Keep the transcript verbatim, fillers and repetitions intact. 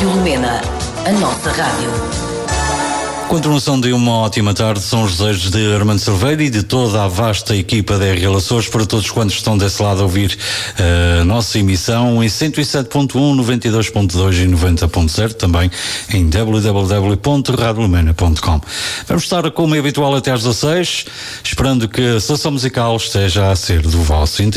Rádio Lumena, a nossa rádio. Continuação de uma ótima tarde, são os desejos de Armando Silveira e de toda a vasta equipa da R L Açores para todos quantos estão desse lado a ouvir uh, a nossa emissão em cento e sete ponto um, noventa e dois ponto dois e noventa ponto zero, também em w w w ponto radio lumena ponto com. Vamos estar como é habitual até às dezasseis, esperando que a seleção musical esteja a ser do vosso interesse.